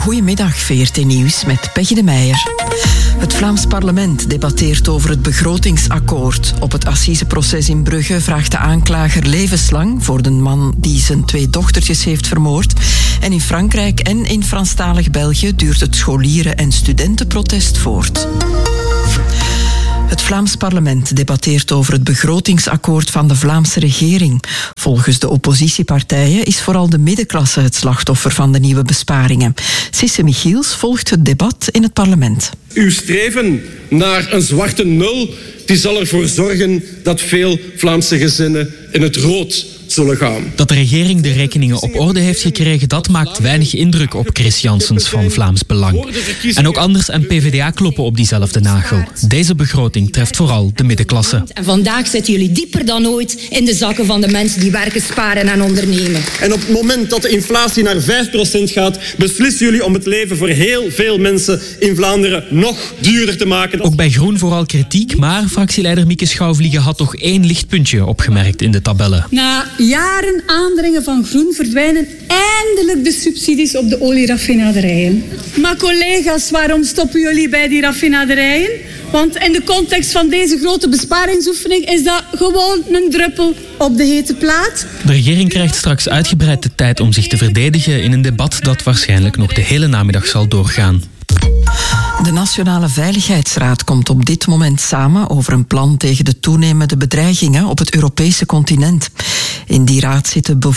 Goedemiddag, VRT Nieuws met Peggy de Meijer. Het Vlaams parlement debatteert over het begrotingsakkoord. Op het assiseproces in Brugge vraagt de aanklager levenslang voor de man die zijn 2 dochtertjes heeft vermoord. En in Frankrijk en in Franstalig België duurt het scholieren- en studentenprotest voort. Het Vlaams parlement debatteert over het begrotingsakkoord van de Vlaamse regering. Volgens de oppositiepartijen is vooral de middenklasse het slachtoffer van de nieuwe besparingen. Sisse Michiels volgt het debat in het parlement. Uw streven naar een zwarte nul die zal ervoor zorgen dat veel Vlaamse gezinnen in het rood zullen gaan. Dat de regering de rekeningen op orde heeft gekregen, dat maakt weinig indruk op Chris Janssens van Vlaams Belang. En ook Anders en PvdA kloppen op diezelfde nagel. Deze begroting treft vooral de middenklasse. En vandaag zitten jullie dieper dan ooit in de zakken van de mensen die werken, sparen en ondernemen. En op het moment dat de inflatie naar 5% gaat, beslissen jullie om het leven voor heel veel mensen in Vlaanderen nog duurder te maken. Ook bij Groen vooral kritiek, maar fractieleider Mieke Schouwvliegen had toch 1 lichtpuntje opgemerkt in de tabellen. Na jaren aandringen van Groen verdwijnen eindelijk de subsidies op de olieraffinaderijen. Maar collega's, waarom stoppen jullie bij die raffinaderijen? Want in de context van deze grote besparingsoefening is dat gewoon een druppel op de hete plaat. De regering krijgt straks uitgebreid de tijd om zich te verdedigen in een debat dat waarschijnlijk nog de hele namiddag zal doorgaan. De Nationale Veiligheidsraad komt op dit moment samen over een plan tegen de toenemende bedreigingen op het Europese continent. In die raad zitten bijvoorbeeld